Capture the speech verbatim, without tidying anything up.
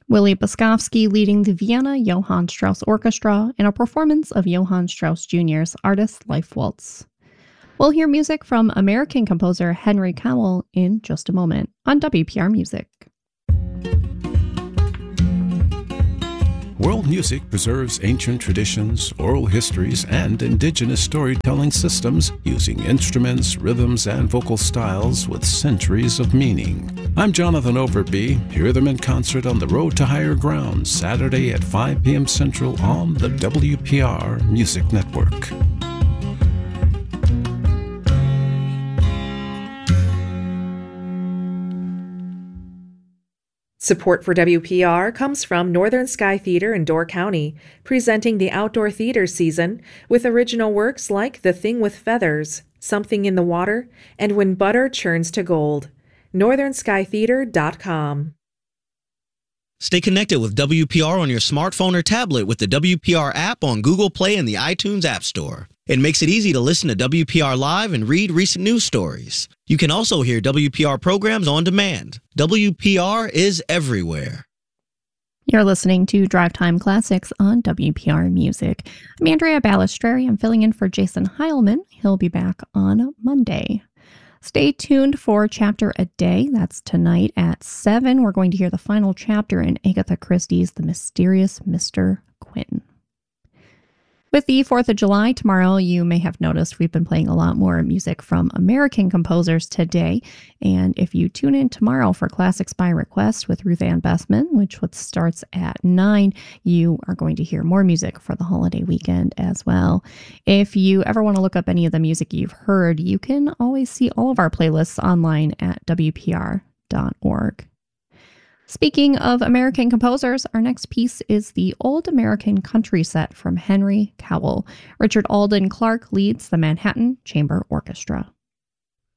Willie Boskovsky leading the Vienna Johann Strauss Orchestra in a performance of Johann Strauss Junior's Artist's Life Waltz. We'll hear music from American composer Henry Cowell in just a moment on W P R Music. World music preserves ancient traditions, oral histories, and indigenous storytelling systems using instruments, rhythms, and vocal styles with centuries of meaning. I'm Jonathan Overby. Hear them in concert on the Road to Higher Ground, Saturday at five p.m. Central on the W P R Music Network. Support for W P R comes from Northern Sky Theater in Door County, presenting the outdoor theater season with original works like The Thing with Feathers, Something in the Water, and When Butter Churns to Gold. northern sky theater dot com. Stay connected with W P R on your smartphone or tablet with the W P R app on Google Play and the iTunes App Store. It makes it easy to listen to W P R Live and read recent news stories. You can also hear W P R programs on demand. W P R is everywhere. You're listening to Drive Time Classics on W P R Music. I'm Andrea Balistreri. I'm filling in for Jason Heilman. He'll be back on Monday. Stay tuned for Chapter a Day. That's tonight at seven. We're going to hear the final chapter in Agatha Christie's The Mysterious Mister Quinn. With the fourth of July tomorrow, you may have noticed we've been playing a lot more music from American composers today. And if you tune in tomorrow for Classics by Request with Ruth Ann Bessman, which starts at nine, you are going to hear more music for the holiday weekend as well. If you ever want to look up any of the music you've heard, you can always see all of our playlists online at W P R dot org. Speaking of American composers, our next piece is the Old American Country Set from Henry Cowell. Richard Alden Clark leads the Manhattan Chamber Orchestra.